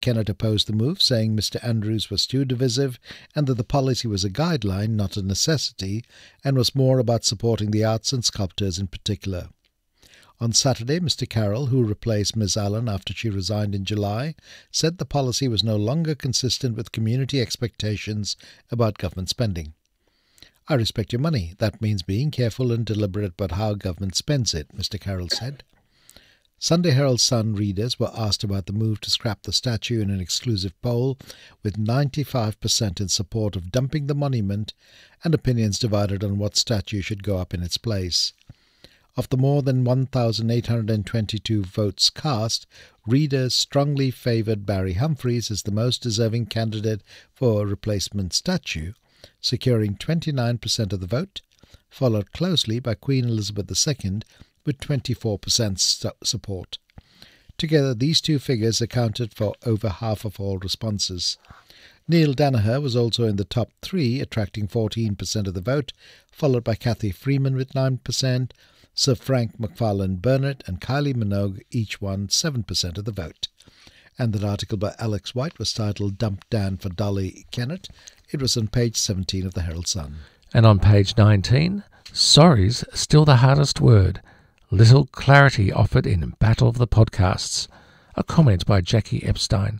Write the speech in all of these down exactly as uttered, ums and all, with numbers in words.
Kennett opposed the move, saying Mister Andrews was too divisive and that the policy was a guideline, not a necessity, and was more about supporting the arts and sculptors in particular. On Saturday, Mister Carroll, who replaced Miz Allen after she resigned in July, said the policy was no longer consistent with community expectations about government spending. "I respect your money. That means being careful and deliberate about how government spends it," Mister Carroll said. Sunday Herald-Sun readers were asked about the move to scrap the statue in an exclusive poll, with ninety-five percent in support of dumping the monument and opinions divided on what statue should go up in its place. Of the more than one thousand eight hundred twenty-two votes cast, readers strongly favoured Barry Humphries as the most deserving candidate for a replacement statue, securing twenty-nine percent of the vote, followed closely by Queen Elizabeth the Second with twenty-four percent support. Together, these two figures accounted for over half of all responses. Neil Danaher was also in the top three, attracting fourteen percent of the vote, followed by Cathy Freeman with nine percent, Sir Frank McFarlane Burnett and Kylie Minogue each won seven percent of the vote. And that article by Alex White was titled "Dump Dan for Dolly Kennett." It was on page seventeen of the Herald-Sun. And on page nineteen, sorry's still the hardest word. Little clarity offered in Battle of the Podcasts. A comment by Jackie Epstein.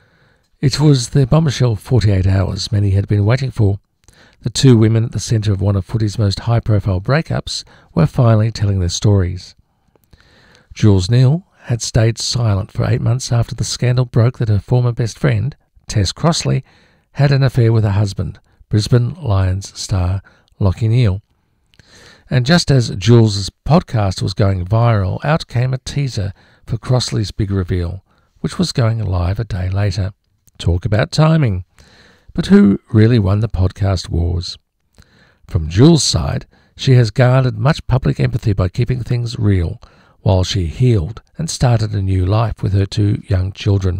It was the bombshell forty-eight hours many had been waiting for. The two women at the centre of one of footy's most high-profile breakups were finally telling their stories. Jules Neal had stayed silent for eight months after the scandal broke that her former best friend, Tess Crossley, had an affair with her husband, Brisbane Lions star Lachie Neale. And just as Jules' podcast was going viral, out came a teaser for Crossley's big reveal, which was going live a day later. Talk about timing. But who really won the podcast wars? From Jules' side, she has garnered much public empathy by keeping things real, while she healed and started a new life with her two young children.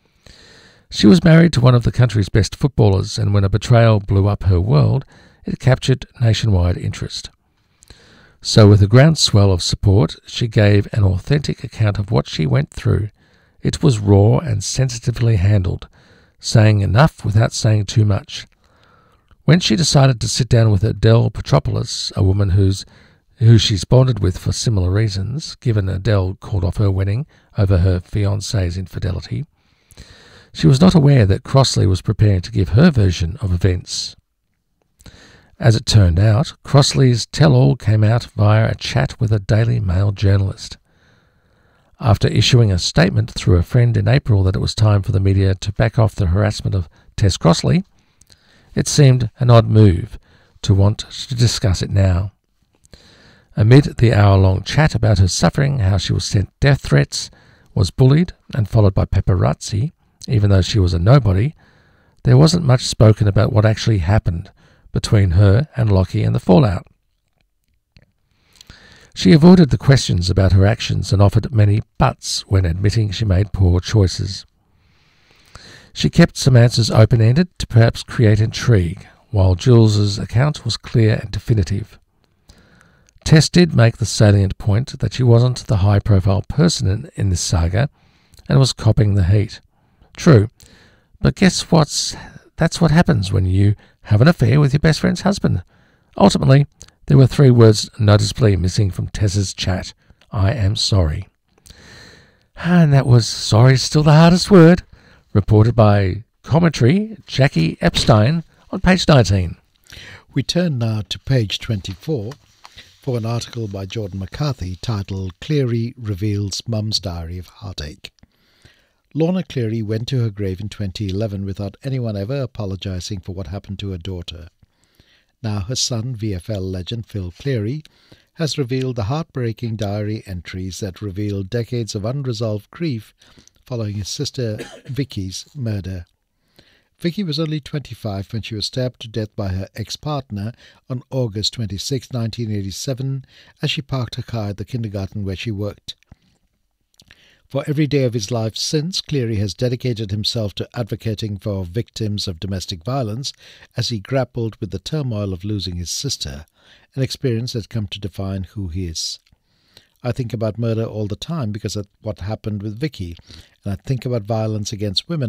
She was married to one of the country's best footballers, and when a betrayal blew up her world, it captured nationwide interest. So with a groundswell of support, she gave an authentic account of what she went through. It was raw and sensitively handled, saying enough without saying too much. When she decided to sit down with Adele Petropoulos, a woman who's who she's bonded with for similar reasons, given Adele called off her wedding over her fiancé's infidelity, she was not aware that Crossley was preparing to give her version of events. As it turned out, Crossley's tell-all came out via a chat with a Daily Mail journalist. After issuing a statement through a friend in April that it was time for the media to back off the harassment of Tess Crossley, it seemed an odd move to want to discuss it now. Amid the hour-long chat about her suffering, how she was sent death threats, was bullied and followed by paparazzi, even though she was a nobody, there wasn't much spoken about what actually happened between her and Lachie and the fallout. She avoided the questions about her actions and offered many buts when admitting she made poor choices. She kept some answers open-ended to perhaps create intrigue, while Jules's account was clear and definitive. Tess did make the salient point that she wasn't the high-profile person in, in this saga and was copping the heat. True, but guess what's that's what happens when you have an affair with your best friend's husband. Ultimately, there were three words noticeably missing from Tess's chat. I am sorry. And that was sorry still the hardest word, reported by commentary Jackie Epstein on page nineteen. We turn now to page twenty-four for an article by Jordan McCarthy titled Cleary Reveals Mum's Diary of Heartache. Lorna Cleary went to her grave in twenty eleven without anyone ever apologising for what happened to her daughter. Now her son, V F L legend Phil Cleary, has revealed the heartbreaking diary entries that reveal decades of unresolved grief following his sister Vicky's murder. Vicky was only twenty-five when she was stabbed to death by her ex-partner on August twenty-sixth, nineteen eighty-seven, as she parked her car at the kindergarten where she worked. For every day of his life since, Cleary has dedicated himself to advocating for victims of domestic violence as he grappled with the turmoil of losing his sister, an experience that come to define who he is. I think about murder all the time because of what happened with Vicky, and I think about violence against women,